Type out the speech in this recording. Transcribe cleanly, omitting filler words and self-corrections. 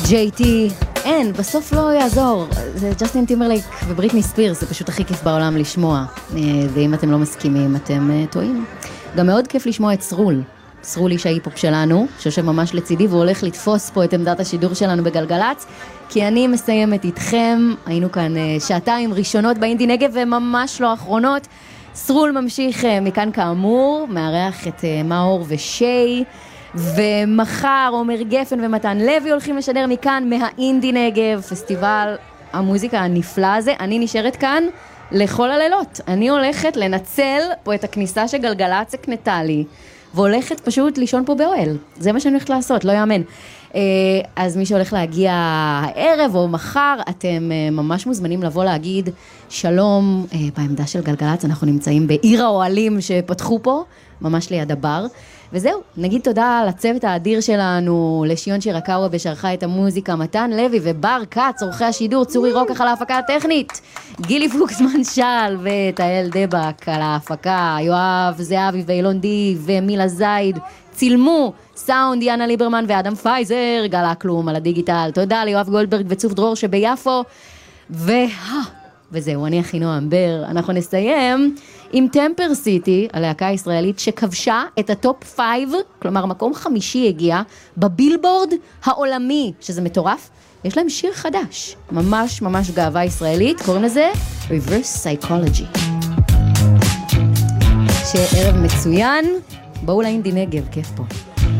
JT, אין, בסוף לא יעזור, זה ג'סטין טימברלייק ובריטני ספירס, זה פשוט הכי כיף בעולם לשמוע, ואם אתם לא מסכימים, אתם טועים. גם מאוד כיף לשמוע את סרול, סרול איש ההיפופ שלנו, שיושב ממש לצידי, והוא הולך לתפוס פה את עמדת השידור שלנו בגלגלץ, כי אני מסיימת איתכם, היינו כאן שעתיים ראשונות באינדי נגב, וממש לא אחרונות, סרול ממשיך מכאן כאמור, מארח את מאור ושי, ומחר עומר גפן ומתן לוי הולכים לשדר מכאן מהאינדי נגב, פסטיבל המוזיקה הנפלא הזה. אני נשארת כאן לכל הלילות, אני הולכת לנצל פה את הכניסה שגלגלץ הקנתה לי, והולכת פשוט לישון פה באוהל, זה מה שאני הולכת לעשות, לא יאמן. אז מי שהולך להגיע הערב או מחר, אתם ממש מוזמנים לבוא להגיד שלום בעמדה של גלגלץ, אנחנו נמצאים בעיר האוהלים שפתחו פה, ממש ליד הבר. וזהו, נגיד תודה לצוות האדיר שלנו, לשיון שירקאווה בשערכה את המוזיקה, מתן לוי ובר קץ, עורכי השידור, צורי רוקח על ההפקה הטכנית, גילי פוקסמן של ותאל דבק על ההפקה, יואב זהבי ואילון די ומילה זייד, צילמו, סאונד יאנה ליברמן ואדם פייזר, גלה כלום על הדיגיטל, תודה ליואב גולדברג וצוף דרור שביפו, וזהו, אני אחינועם בר, אנחנו נסיים עם טמפר סיטי, הלהקה הישראלית שכבשה את הטופ 5, כלומר מקום 5 הגיע, בבילבורד העולמי, שזה מטורף. יש להם שיר חדש, ממש ממש גאווה ישראלית, קוראים לזה Reverse Psychology. שערב מצוין, בואו לאינדי נגב, כיף פה.